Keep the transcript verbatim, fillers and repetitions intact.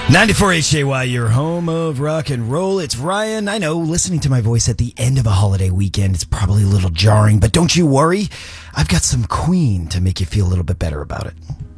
ninety-four H J Y, your home of rock and roll. It's Ryan. I know, listening to my voice at the end of a holiday weekend is probably a little jarring, but don't you worry. I've got some Queen to make you feel a little bit better about it.